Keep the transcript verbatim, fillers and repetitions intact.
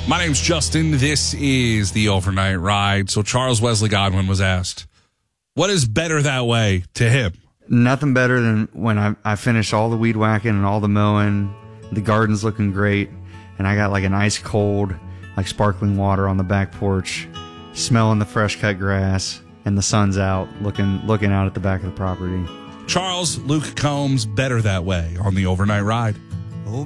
My name's Justin. This is the Overnight Ride. So Charles Wesley Godwin was asked, what is better that way to him? Nothing better than when I, I finish all the weed whacking and all the mowing, the garden's looking great, and I got like an ice cold, like sparkling water on the back porch, smelling the fresh cut grass, and the sun's out, looking looking out at the back of the property. Charles Luke Combs, better that way on the Overnight Ride.